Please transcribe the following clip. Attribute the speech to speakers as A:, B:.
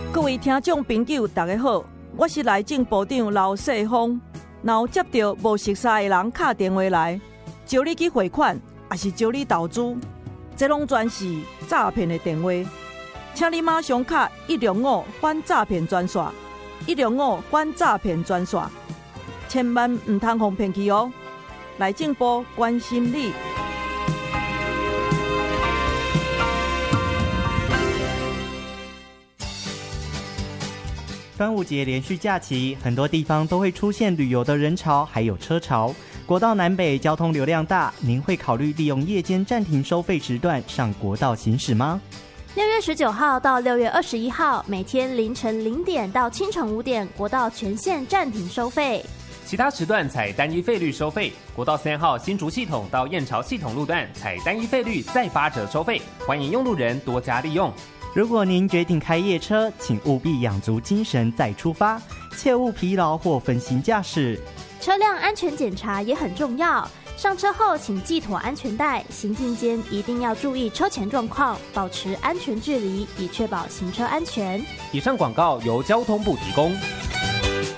A: 各位听众朋友，大家好，我是内政部长刘世芳。若有接到无熟悉的人打电话来，招你去汇款，还是招你投资，这拢全是诈骗的电话。请你马上打105反诈骗专线，105反诈骗专线，千万唔通互骗去哦。内政部关心你。
B: 端午节连续假期，很多地方都会出现旅游的人潮，还有车潮。国道南北交通流量大，您会考虑利用夜间暂停收费时段上国道行驶吗
C: ？6月19号到6月21号，每天凌晨0点到清晨5点，国道全线暂停收费。
D: 其他时段采单一费率收费。国道3号新竹系统到燕巢系统路段采单一费率再8折收费，欢迎用路人多加利用。
B: 如果您决定开夜车，请务必养足精神再出发，切勿疲劳或分心驾驶。
C: 车辆安全检查也很重要，上车后请系妥安全带，行进间一定要注意车前状况，保持安全距离，以确保行车安全。
D: 以上广告由交通部提供。